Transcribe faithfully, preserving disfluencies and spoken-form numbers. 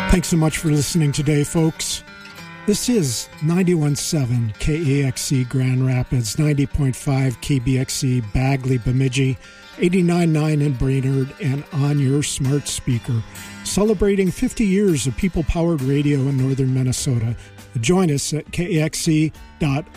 Thanks so much for listening today, folks. This is ninety-one point seven K A X C Grand Rapids, ninety point five K B X C Bagley Bemidji, eighty-nine point nine in Brainerd, and on your smart speaker. Celebrating fifty years of people-powered radio in northern Minnesota. Join us at K A X C dot